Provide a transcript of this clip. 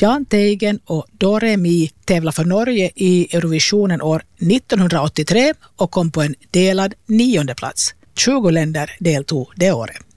Jan Teigen och Dore Mi tävlade för Norge i Eurovisionen år 1983 och kom på en delad 9:e plats. 20 länder deltog det året.